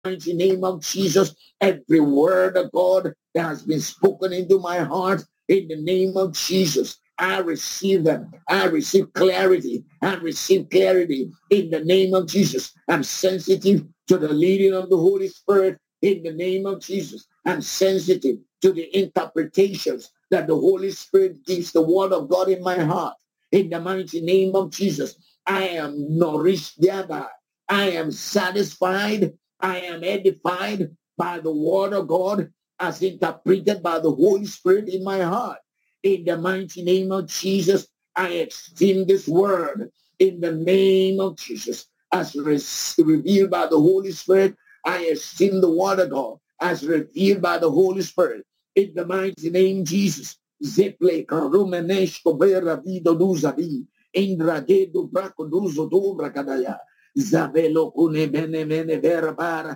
mighty name of Jesus, every word of God that has been spoken into my heart, in the name of Jesus, I receive them. I receive clarity. I receive clarity in the name of Jesus. I'm sensitive to the leading of the Holy Spirit in the name of Jesus. I'm sensitive to the interpretations that the Holy Spirit gives the word of God in my heart. In the mighty name of Jesus, I am nourished thereby. I am satisfied. I am edified by the word of God as interpreted by the Holy Spirit in my heart. In the mighty name of Jesus, I esteem this word in the name of Jesus. As revealed by the Holy Spirit, I esteem the word of God as revealed by the Holy Spirit. In the mighty name of Jesus. Zeple karumenesh kobera vido duzabi. Indra gedo brako duzo dobra kadaya. Zavelo kune mene mene vera bara.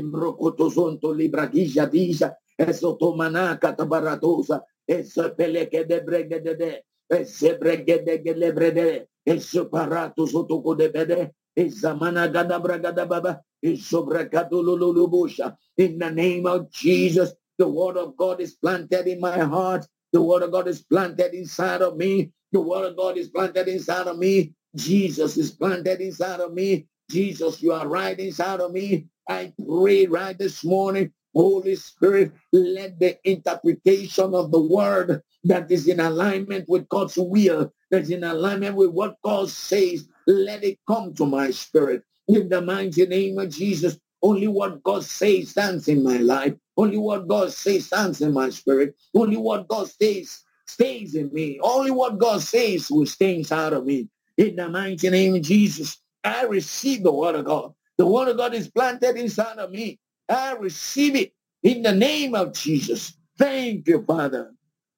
Imbrokoto libra dija dija. Esotomanaka tabaratosa. Esepeleke de bregede. Esebregede gelebrede. Eseparato sotoko de bede. Esamana gada bragada baba. Esobrakado lulubusha. In the name of Jesus, the word of God is planted in my heart. The word of God is planted inside of me. The word of God is planted inside of me. Jesus is planted inside of me. Jesus, you are right inside of me. I pray right this morning, Holy Spirit, let the interpretation of the word that is in alignment with God's will, that's in alignment with what God says, let it come to my spirit. In the mighty name of Jesus, only what God says stands in my life. Only what God says stands in my spirit. Only what God says stays in me. Only what God says will stay inside of me. In the mighty name of Jesus, I receive the word of God. The word of God is planted inside of me. I receive it in the name of Jesus. Thank you, Father.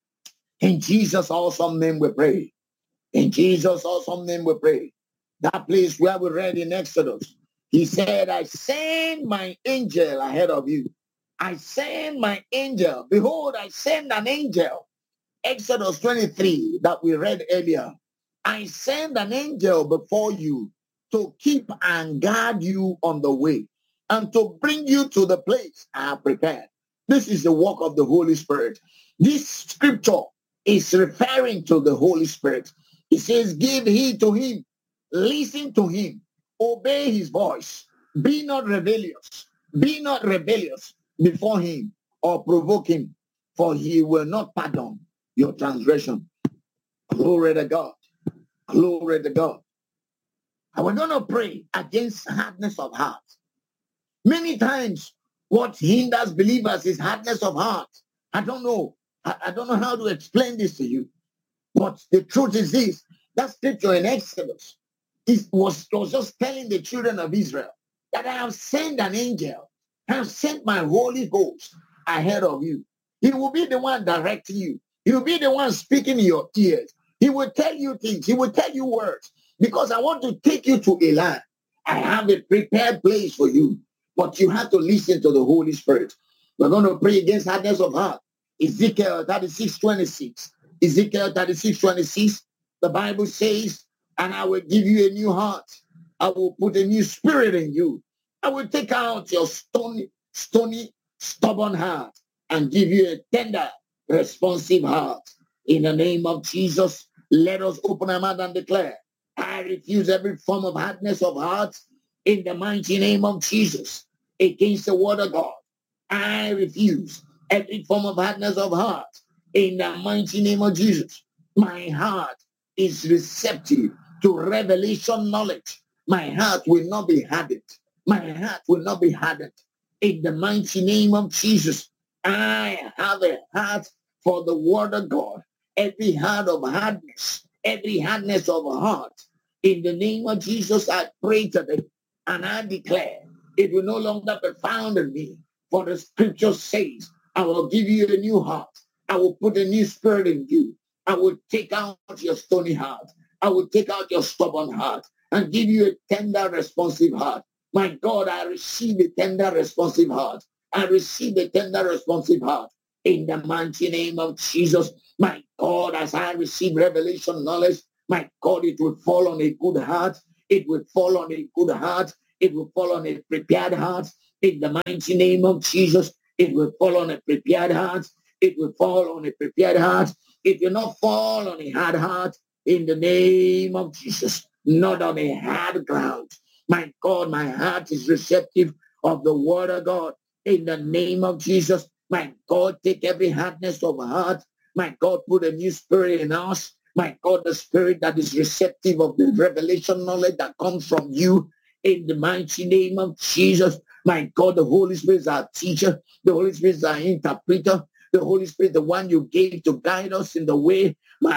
In Jesus' awesome name we pray. In Jesus' awesome name we pray. That place where we read in Exodus, he said, I send my angel ahead of you. I send my angel. Behold, I send an angel. Exodus 23 that we read earlier. I send an angel before you to keep and guard you on the way and to bring you to the place I have prepared. This is the work of the Holy Spirit. This scripture is referring to the Holy Spirit. It says, give heed to him, listen to him, obey his voice. Be not rebellious. Be not rebellious before him or provoke him, for he will not pardon your transgression. Glory to God. Glory to God. And we're going to pray against hardness of heart. Many times, what hinders believers is hardness of heart. I don't know. I don't know how to explain this to you. But the truth is this. That scripture in Exodus was just telling the children of Israel that I have sent an angel. I have sent my Holy Ghost ahead of you. He will be the one directing you. He will be the one speaking in your ears. He will tell you things. He will tell you words. Because I want to take you to a land. I have a prepared place for you. But you have to listen to the Holy Spirit. We're going to pray against hardness of heart. Ezekiel 36:26. Ezekiel 36:26. The Bible says, and I will give you a new heart. I will put a new spirit in you. I will take out your stony, stubborn heart and give you a tender, responsive heart. In the name of Jesus, let us open our mouth and declare, I refuse every form of hardness of heart in the mighty name of Jesus against the word of God. I refuse every form of hardness of heart in the mighty name of Jesus. My heart is receptive to revelation knowledge. My heart will not be hardened. My heart will not be hardened. In the mighty name of Jesus, I have a heart for the word of God. Every heart of hardness, every hardness of heart, in the name of Jesus, I pray today and I declare it will no longer be found in me. For the scripture says, I will give you a new heart. I will put a new spirit in you. I will take out your stony heart. I will take out your stubborn heart and give you a tender, responsive heart. My God, I receive a tender, responsive heart. I receive a tender, responsive heart. In the mighty name of Jesus, my God, as I receive revelation knowledge, my God, it will fall on a good heart. It will fall on a good heart. It will fall on a prepared heart. In the mighty name of Jesus, it will fall on a prepared heart. It will fall on a prepared heart. It will not fall on a hard heart. In the name of Jesus, not on a hard ground. My God, my heart is receptive of the word of God. In the name of Jesus, my God, take every hardness of heart. My God, put a new spirit in us. My God, the spirit that is receptive of the revelation knowledge that comes from you. In the mighty name of Jesus, my God, the Holy Spirit is our teacher. The Holy Spirit is our interpreter. The Holy Spirit, the one you gave to guide us in the way.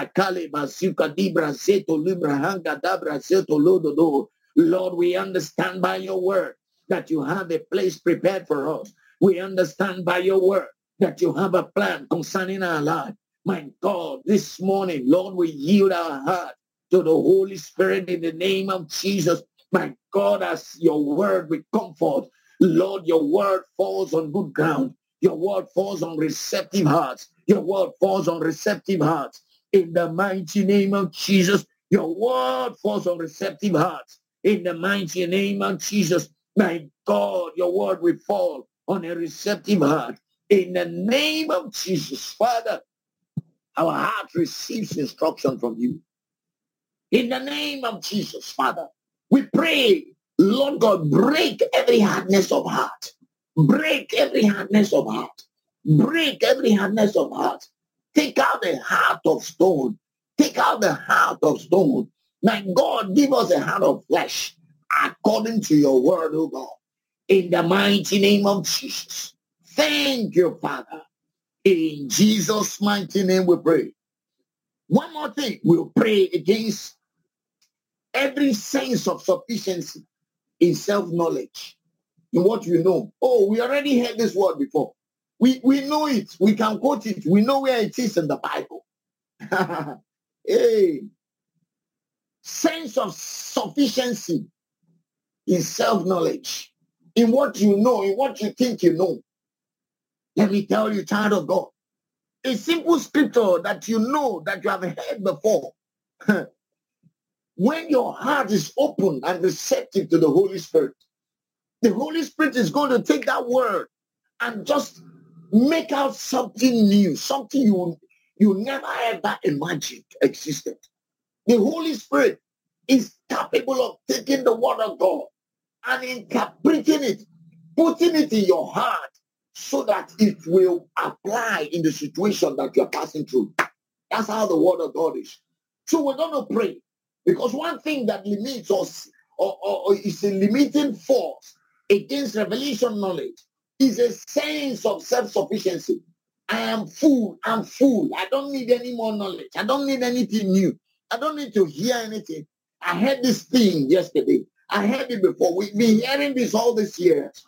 Lord, we understand by your word that you have a place prepared for us. We understand by your word that you have a plan concerning our life. My God, this morning, Lord, we yield our heart to the Holy Spirit in the name of Jesus. My God, as your word with comfort, Lord, your word falls on good ground. Your word falls on receptive hearts. Your word falls on receptive hearts. In the mighty name of Jesus, your word falls on receptive hearts. In the mighty name of Jesus, my God, your word will fall on a receptive heart. In the name of Jesus, Father, our heart receives instruction from you. In the name of Jesus, Father, we pray, Lord God, break every hardness of heart. Break every hardness of heart. Break every hardness of heart. Take out the heart of stone. Take out the heart of stone. My God, give us a heart of flesh according to your word, oh God. In the mighty name of Jesus. Thank you, Father. In Jesus' mighty name we pray. One more thing, we'll pray against every sense of sufficiency in self-knowledge, in what you know. Oh, we already heard this word before. We know it. We can quote it. We know where it is in the Bible. Hey, sense of sufficiency in self-knowledge, in what you know, in what you think you know. Let me tell you, child of God, a simple scripture that you know, that you have heard before. When your heart is open and receptive to the Holy Spirit, the Holy Spirit is going to take that word and just make out something new, something you never ever imagined existed. The Holy Spirit is capable of taking the word of God and interpreting it, putting it in your heart so that it will apply in the situation that you're passing through. That's how the word of God is. So we're going to pray, because one thing that limits us or is a limiting force against revelation knowledge is a sense of self-sufficiency. I am full. I'm full. I don't need any more knowledge. I don't need anything new. I don't need to hear anything. I heard this thing yesterday. I heard it before. We've been hearing this all these years.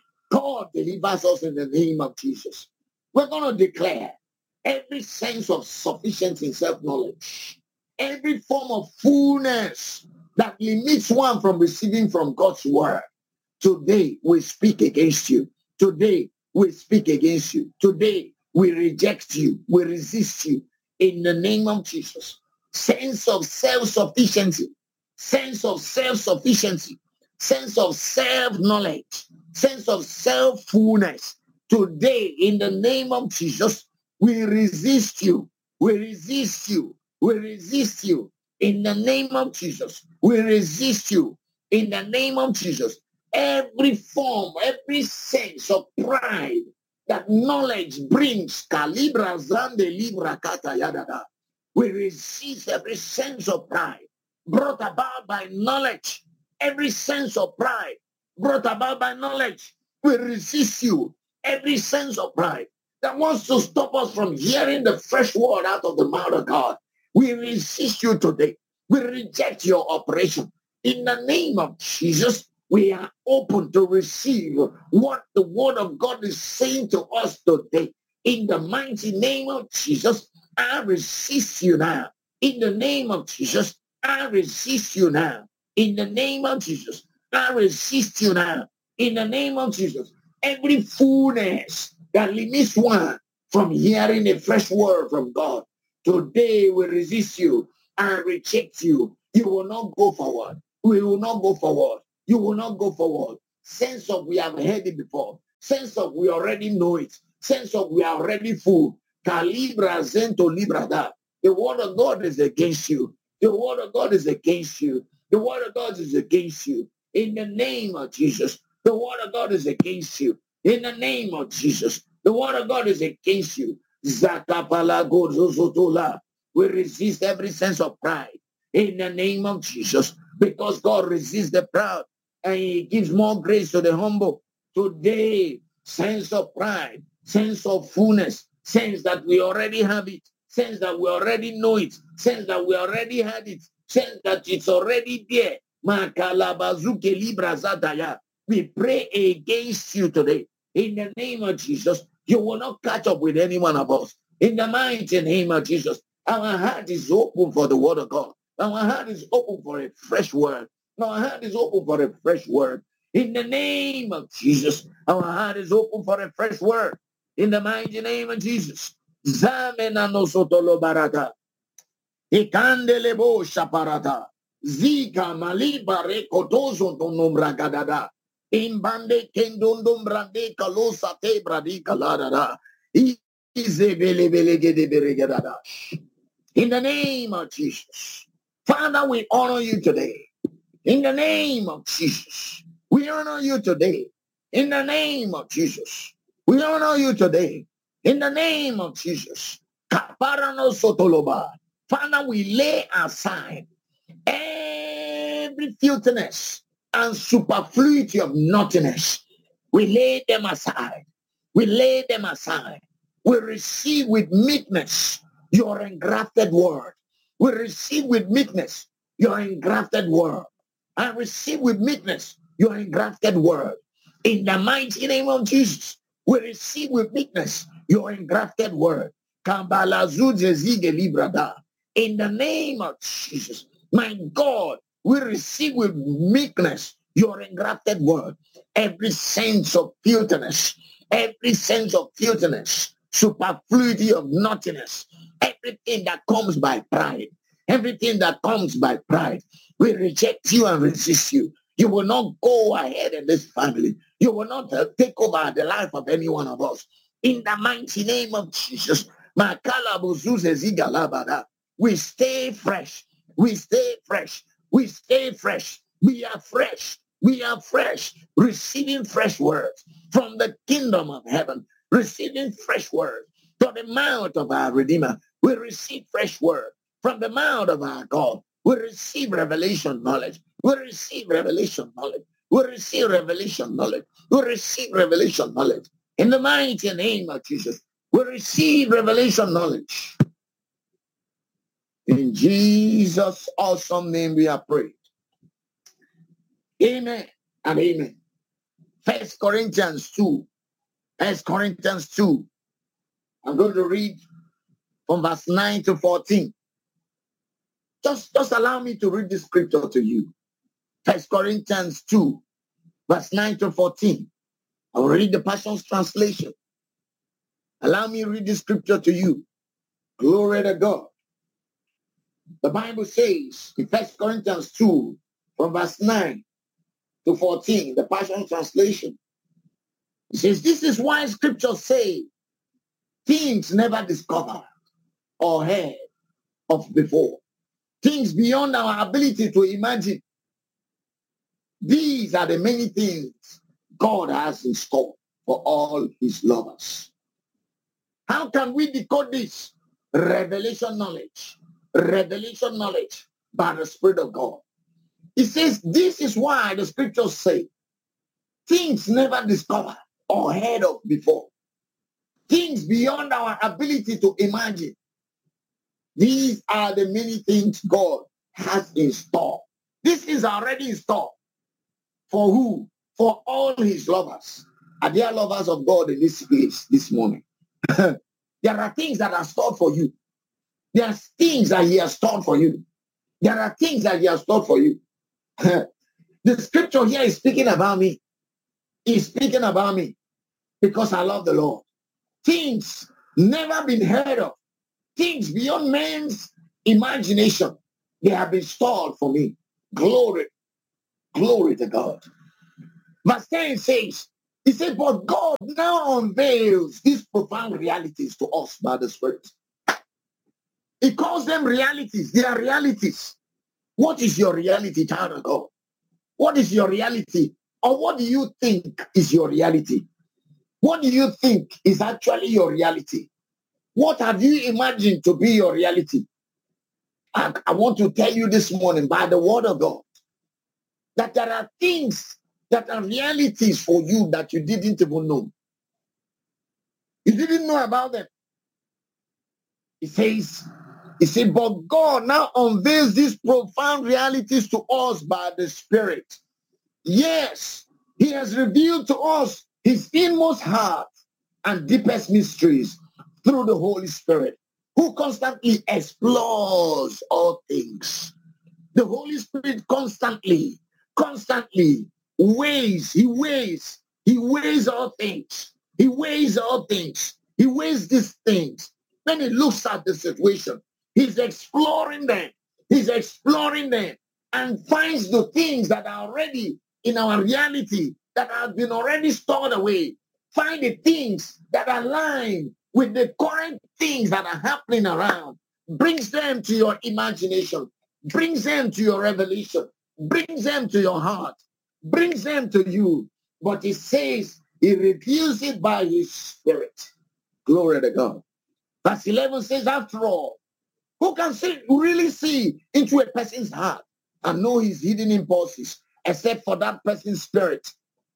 God delivers us in the name of Jesus. We're going to declare every sense of sufficiency in self-knowledge, every form of fullness that limits one from receiving from God's word. Today, we speak against you. Today, we speak against you. Today, we reject you. We resist you in the name of Jesus. Sense of self-sufficiency, sense of self-sufficiency, sense of self-knowledge, sense of self-fullness. Today, in the name of Jesus, we resist you. We resist you. We resist you. In the name of Jesus, we resist you. In the name of Jesus, every form, every sense of pride that knowledge brings, calibra zande libra kata yadada. We resist every sense of pride brought about by knowledge. Every sense of pride brought about by knowledge. We resist you. Every sense of pride that wants to stop us from hearing the fresh word out of the mouth of God. We resist you today. We reject your operation. In the name of Jesus, we are open to receive what the word of God is saying to us today. In the mighty name of Jesus, I resist you now. In the name of Jesus, I resist you now. In the name of Jesus, I resist you now. In the name of Jesus, every fullness that limits one from hearing a fresh word from God, today we resist you and reject you. You will not go forward. We will not go forward. You will not go forward. sense of we have heard it before, sense of we already know it, sense of we are already full. Calibra zento libra da. The word of God is against you. The word of God is against you. The word of God is against you. In the name of Jesus. The word of God is against you. In the name of Jesus. The word of God is against you. Zakapala gozozotola. We resist every sense of pride. In the name of Jesus. Because God resists the proud. And he gives more grace to the humble. Today, sense of pride, sense of fullness, sense that we already have it, sense that we already know it, sense that we already had it, sense that it's already there. We pray against you today. In the name of Jesus, you will not catch up with any one of us. In the mighty name of Jesus, our heart is open for the word of God. Our heart is open for a fresh word. Our heart is open for a fresh word. In the name of Jesus, our heart is open for a fresh word. In the mighty name of Jesus. Zamena no sotolo barata. Ikandelebo shaparata. Zika maliba rekotozo nombragadada. Imbande kendondom brande kalosa te bradi kaladada. In the name of Jesus. Father, we honor you today. In the name of Jesus. We honor you today. In the name of Jesus. We honor you today. In the name of Jesus. Kaparano sotoloba. Father, we lay aside every filthiness and superfluity of naughtiness. We lay them aside. We lay them aside. We receive with meekness your engrafted word. We receive with meekness your engrafted word. I receive with meekness your engrafted word. In the mighty name of Jesus, we receive with meekness your engrafted word. In the name of Jesus, my God, we receive with meekness your engrafted word. Every sense of filthiness, superfluity of naughtiness, everything that comes by pride, we reject you and resist you. You will not go ahead in this family. You will not take over the life of any one of us. In the mighty name of Jesus, we stay fresh. We stay fresh. We stay fresh. We are fresh. We are fresh, receiving fresh words from the kingdom of heaven, receiving fresh words from the mouth of our Redeemer. We receive fresh word from the mouth of our God. We receive revelation knowledge. We receive revelation knowledge. We receive revelation knowledge. We receive revelation knowledge. In the mighty name of Jesus, we receive revelation knowledge. In Jesus' awesome name we are prayed. Amen and amen. 1 Corinthians 2. 1 Corinthians 2. I'm going to read from verse 9 to 14. Just allow me to read the scripture to you. 1 Corinthians 2, verse 9 to 14. I will read the Passion's translation. Allow me to read the scripture to you. Glory to God. The Bible says in 1 Corinthians 2, from verse 9 to 14, the Passion translation. It says, this is why scriptures say things never discovered or heard of before. Things beyond our ability to imagine. These are the many things God has in store for all his lovers. How can we decode this? Revelation knowledge by the Spirit of God. It says, this is why the scriptures say things never discovered or heard of before. Things beyond our ability to imagine. These are the many things God has in store. This is already in store. For who? For all his lovers. Are there lovers of God in this place this morning? There are things that are stored for you. There are things that he has stored for you. There are things that he has stored for you. The scripture here is speaking about me. He's speaking about me because I love the Lord. Things never been heard of. Things beyond man's imagination. They have been stored for me. Glory to God. Verse 10 says, he said, but God now unveils these profound realities to us by the Spirit. He calls them realities. They are realities. What is your reality, child of God? What is your reality? Or what do you think is your reality? What do you think is actually your reality? What have you imagined to be your reality? And I want to tell you this morning by the word of God that there are things that are realities for you that you didn't even know. You didn't know about them. He said, but God now unveils these profound realities to us by the Spirit. Yes, he has revealed to us his inmost heart and deepest mysteries through the Holy Spirit, who constantly explores all things. The Holy Spirit constantly weighs, he weighs all things. He weighs all things. He weighs these things. When he looks at the situation, he's exploring them. He's exploring them and finds the things that are already in our reality, that have been already stored away. Find the things that align with the current things that are happening around. Brings them to your imagination. Brings them to your revelation. Brings them to your heart. Brings them to you. But he says he reveals it by his Spirit. Glory to God. Verse 11 says, after all, who can really see into a person's heart and know his hidden impulses except for that person's spirit?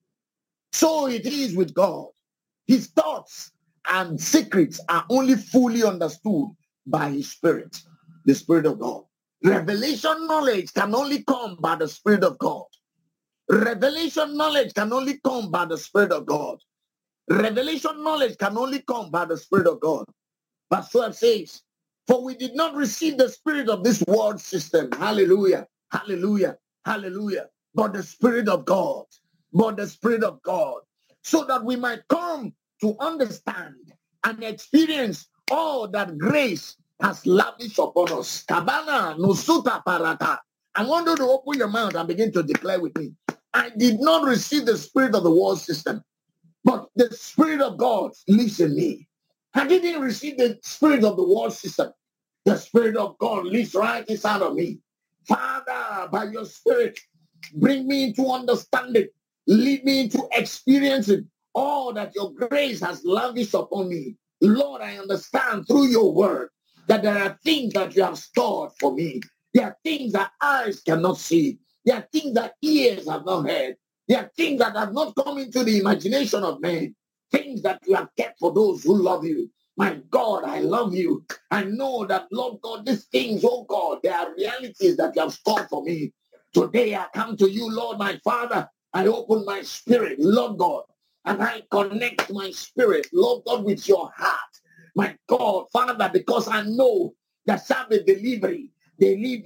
So it is with God. His thoughts and secrets are only fully understood by his Spirit, the Spirit of God. Revelation knowledge can only come by the Spirit of God. Revelation knowledge can only come by the Spirit of God. Revelation knowledge can only come by the Spirit of God. Verse 12 says, for we did not receive the spirit of this world system. Hallelujah. Hallelujah. Hallelujah. But the Spirit of God. But the Spirit of God. So that we might come to understand and experience all that grace has lavished upon us. Kabana nusuta parata. I want you to open your mouth and begin to declare with me. I did not receive the spirit of the world system, but the Spirit of God lives in me. I didn't receive the spirit of the world system. The Spirit of God lives right inside of me. Father, by your Spirit, bring me into understanding. Lead me into experiencing all that your grace has lavished upon me. Lord, I understand through your word that there are things that you have stored for me. There are things that eyes cannot see. There are things that ears have not heard. There are things that have not come into the imagination of man. Things that you have kept for those who love you. My God, I love you. I know that, Lord God, these things, oh God, they are realities that you have stored for me. Today I come to you, Lord, my Father. I open my spirit, Lord God, and I connect my spirit, Lord God, with your heart. My God, Father, because I know that Sabbath delivery, in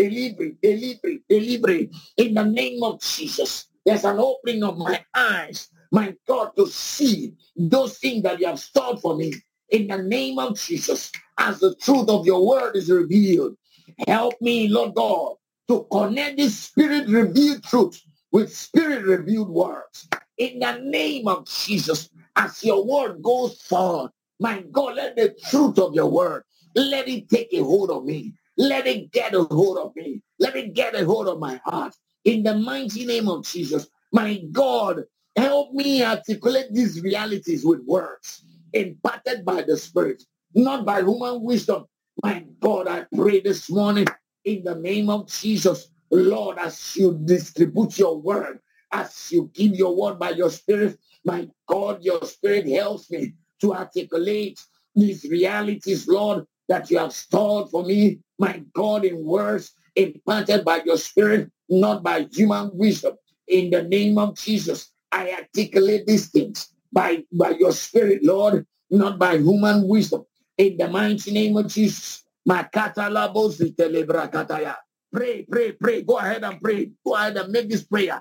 the name of Jesus. There's an opening of my eyes, my God, to see those things that you have stored for me. In the name of Jesus, as the truth of your word is revealed, help me, Lord God, to connect this spirit-revealed truth with spirit-revealed words. In the name of Jesus, as your word goes forward, my God, let the truth of your word, let it take a hold of me. Let it get a hold of me. Let it get a hold of my heart. In the mighty name of Jesus, my God, help me articulate these realities with words imparted by the Spirit, not by human wisdom. My God, I pray this morning in the name of Jesus, Lord, as you distribute your word, as you give your word by your Spirit, my God, your Spirit helps me to articulate these realities, Lord, that you have stored for me, my God, in words imparted by your Spirit, not by human wisdom. In the name of Jesus, I articulate these things by your Spirit, Lord, not by human wisdom. In the mighty name of Jesus. Pray, pray, pray. Go ahead and pray. Go ahead and make this prayer.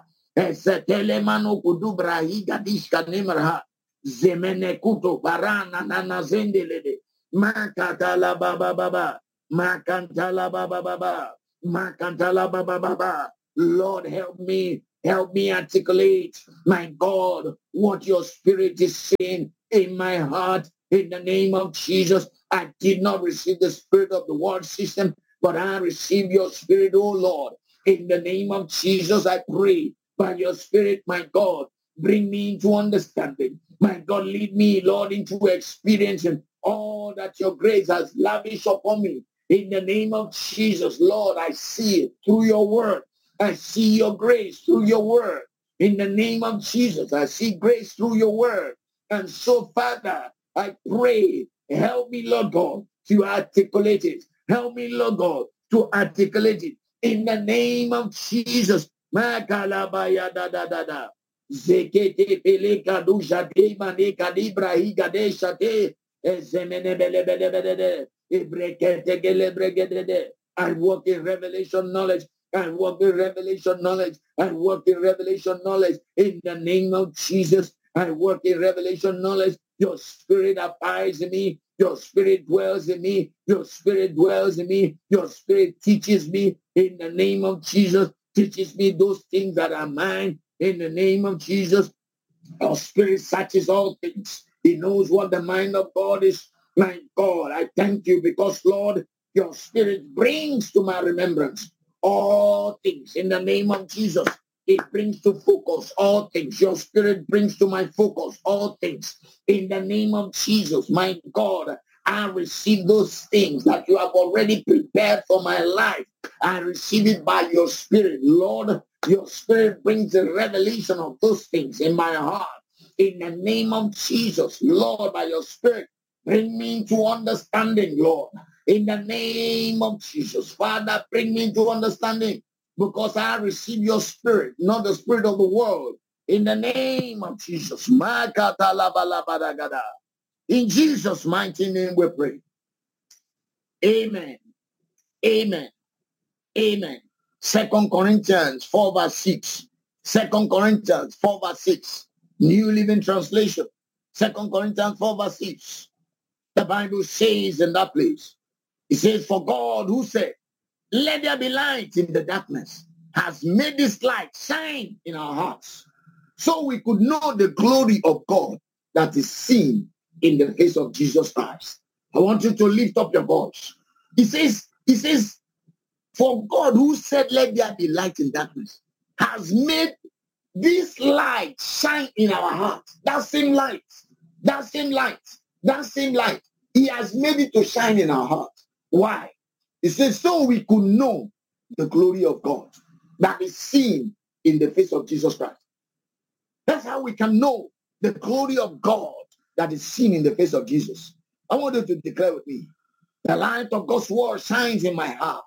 Zemenekuto barana nana zendelede. Makatala baba baba. Makantala baba baba. Makantala baba baba. Lord, help me Help me articulate, my God, what your spirit is saying in my heart. In the name of Jesus, I did not receive the spirit of the world system, but I receive your spirit, oh Lord. In the name of Jesus, I pray by your spirit, my God, bring me into understanding. My God, lead me, Lord, into experiencing all that your grace has lavished upon me. In the name of Jesus, Lord, I see it through your word. I see your grace through your word. In the name of Jesus, I see grace through your word. And so, Father, I pray, help me, Lord God, to articulate it. Help me, Lord God, to articulate it. In the name of Jesus. Makalabaya da da da da. Zekete peleka du jade mane kalibra higade shate. Ezemene bele bele bele de. Ibrekete gele bregede de. I walk in revelation knowledge. I walk in revelation knowledge. I walk in revelation knowledge. In the name of Jesus, I work in revelation knowledge. Your spirit abides in me. Your spirit dwells in me. Your spirit dwells in me. Your spirit teaches me in the name of Jesus. Teaches me those things that are mine in the name of Jesus. Your spirit searches all things. He knows what the mind of God is. My God, I thank you because, Lord, your spirit brings to my remembrance all things in the name of Jesus. It brings to focus all things. Your spirit brings to my focus all things. In the name of Jesus, my God, I receive those things that you have already prepared for my life. I receive it by your spirit. Lord, your spirit brings the revelation of those things in my heart. In the name of Jesus, Lord, by your spirit, bring me into understanding, Lord. In the name of Jesus, Father, bring me into understanding because I receive your spirit, not the spirit of the world. In the name of Jesus. In Jesus' mighty name we pray. Amen. Amen. Amen. 2 Corinthians 4 verse 6. 2 Corinthians 4 verse 6. New Living Translation. 2 Corinthians 4 verse 6. The Bible says in that place, it says, for God who said, let there be light in the darkness, has made this light shine in our hearts, so we could know the glory of God that is seen in the face of Jesus Christ. I want you to lift up your voice. He says, for God who said, let there be light in darkness, has made this light shine in our hearts. That same light, that same light, that same light. He has made it to shine in our hearts. Why? He says, so we could know the glory of God that is seen in the face of Jesus Christ. That's how we can know the glory of God that is seen in the face of Jesus. I want you to declare with me, the light of God's word shines in my heart.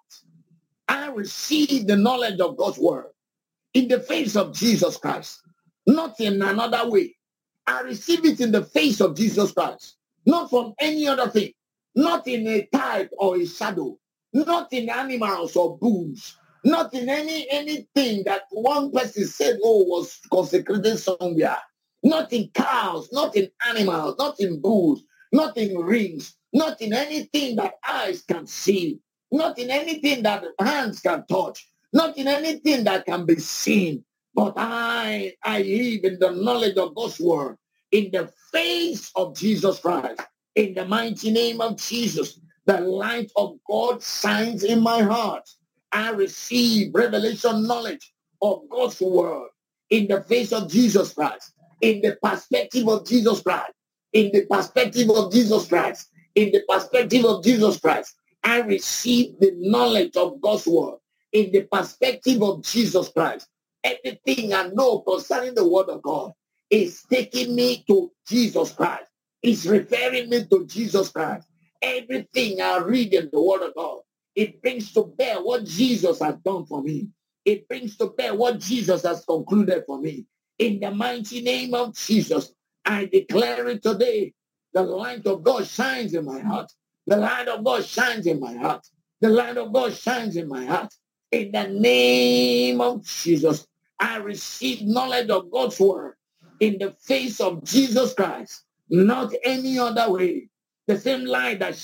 I receive the knowledge of God's word in the face of Jesus Christ, not in another way. I receive it in the face of Jesus Christ, not from any other thing, not in a type or a shadow, not in animals or bulls, not in anything that one person said, oh, was consecrated somewhere, not in cows, not in animals, not in bulls, not in rings, not in anything that eyes can see, not in anything that hands can touch, not in anything that can be seen, but I live in the knowledge of God's word, in the face of Jesus Christ. In the mighty name of Jesus, the light of God shines in my heart. I receive revelation knowledge of God's word in the face of Jesus Christ, in the perspective of Jesus Christ, in the perspective of Jesus Christ, in the perspective of Jesus Christ. I receive the knowledge of God's word in the perspective of Jesus Christ. Everything I know concerning the word of God is taking me to Jesus Christ. It's referring me to Jesus Christ. Everything I read in the word of God, it brings to bear what Jesus has done for me. It brings to bear what Jesus has concluded for me. In the mighty name of Jesus, I declare it today. The light of God shines in my heart. The light of God shines in my heart. The light of God shines in my heart. In the name of Jesus, I receive knowledge of God's word in the face of Jesus Christ, not any other way. The same light that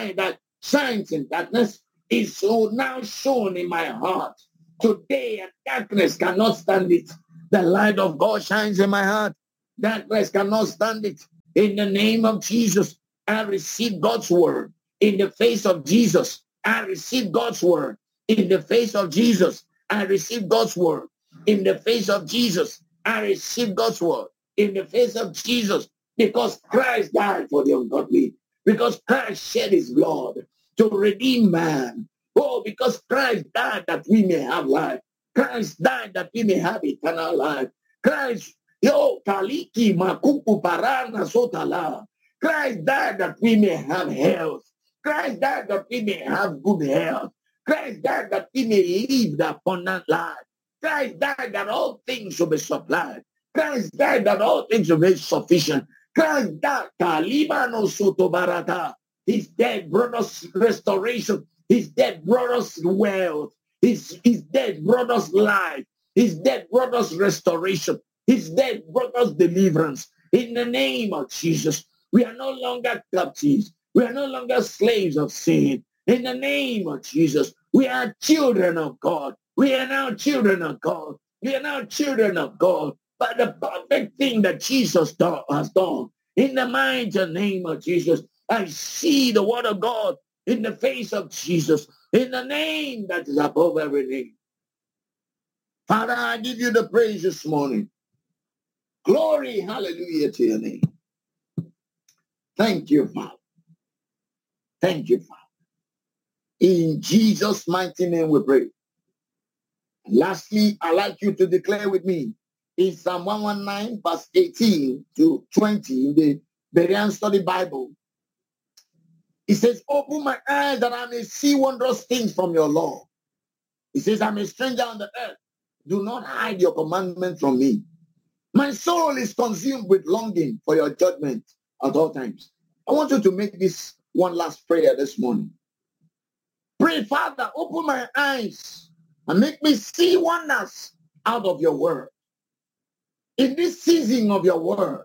shines in darkness is so now shown in my heart today, and darkness cannot stand it. The light of God shines in my heart. Darkness cannot stand it. In the name of Jesus, I receive God's word. In the face of Jesus, I receive God's word. In the face of Jesus, I receive God's word. In the face of Jesus, I receive God's word. In the face of Jesus, because Christ died for the ungodly. Because Christ shed his blood to redeem man. Oh, because Christ died that we may have life. Christ died that we may have eternal life. Christ, taliki makuku parana sotala. Christ died that we may have health. Christ died that we may have good health. Christ died that we may live the abundant life. Christ died that all things should be supplied. Christ died that all things should be sufficient. Christ died, Kalibano Sotobarata. His death brought us restoration. His death brought us wealth. His death brought us life. His death brought us restoration. His death brought us deliverance. In the name of Jesus, we are no longer captives. We are no longer slaves of sin. In the name of Jesus, we are children of God. We are now children of God. We are now children of God. But the perfect thing that Jesus has done, in the mighty name of Jesus, I see the word of God in the face of Jesus, in the name that is above every name. Father, I give you the praise this morning. Glory, hallelujah to your name. Thank you, Father. Thank you, Father. In Jesus' mighty name we pray. Lastly, I'd like you to declare with me in Psalm 119, verse 18 to 20 in the Berean Study Bible. It says, open my eyes that I may see wondrous things from your law. It says, I'm a stranger on the earth. Do not hide your commandment from me. My soul is consumed with longing for your judgment at all times. I want you to make this one last prayer this morning. Pray, Father, open my eyes and make me see wonders out of your word. In this season of your word,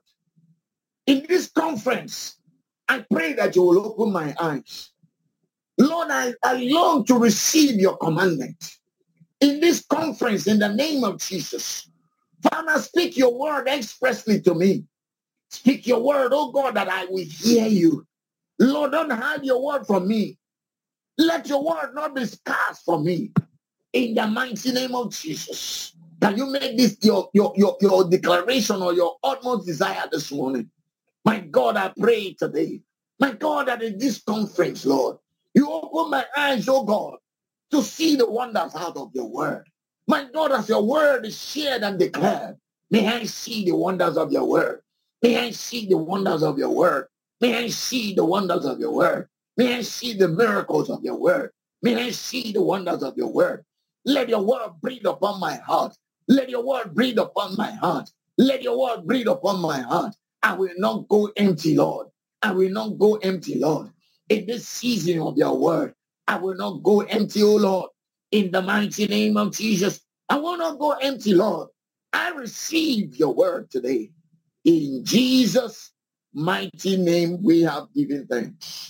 in this conference, I pray that you will open my eyes. Lord, I long to receive your commandment. In this conference, in the name of Jesus, Father, speak your word expressly to me. Speak your word, oh God, that I will hear you. Lord, don't hide your word from me. Let your word not be scarce from me. In the mighty name of Jesus. Can you make this your declaration or your utmost desire this morning? My God, I pray today. My God, that in this conference, Lord, you open my eyes, oh God, to see the wonders out of your word. My God, as your word is shared and declared, may I see the wonders of your word. May I see the wonders of your word. May I see the wonders of your word. May I see the miracles of your word. May I see the wonders of your word. Let your word breathe upon my heart. Let your word breathe upon my heart. Let your word breathe upon my heart. I will not go empty, Lord. I will not go empty, Lord. In this season of your word, I will not go empty, oh Lord. In the mighty name of Jesus, I will not go empty, Lord. I receive your word today. In Jesus' mighty name, we have given thanks.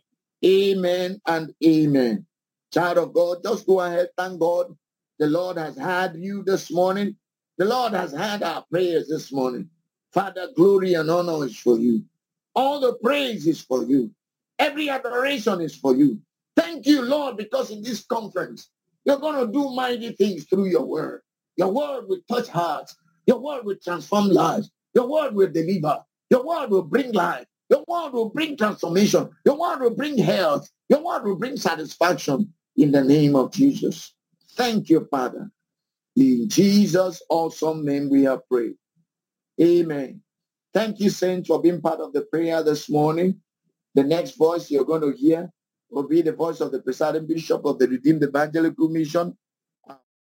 Amen and amen. Child of God, just go ahead. Thank God. The Lord has heard you this morning. The Lord has heard our prayers this morning. Father, glory and honor is for you. All the praise is for you. Every adoration is for you. Thank you, Lord, because in this conference, you're going to do mighty things through your word. Your word will touch hearts. Your word will transform lives. Your word will deliver. Your word will bring life. Your word will bring transformation. Your word will bring health. Your word will bring satisfaction in the name of Jesus. Thank you, Father. In Jesus' awesome name we have prayed. Amen. Thank you, saints, for being part of the prayer this morning. The next voice you're going to hear will be the voice of the presiding bishop of the Redeemed Evangelical Mission,